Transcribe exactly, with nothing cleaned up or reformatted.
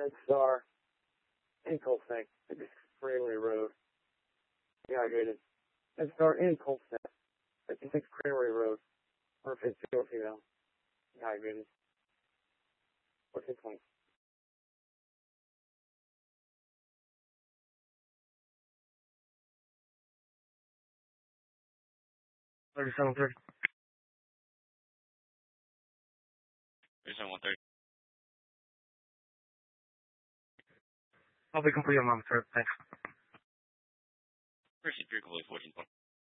Dead Star, and Colsec, Creamery Road. Dehydrated. Dead Star and Colsec, fifty-six Creamery Road. Perfect, female, female. Dehydrated. fourteen points. thirty-seven thirty. thirty-seven one thirty. I'll be complete on my third. Thanks. Proceed, three complete, fourteen twenty.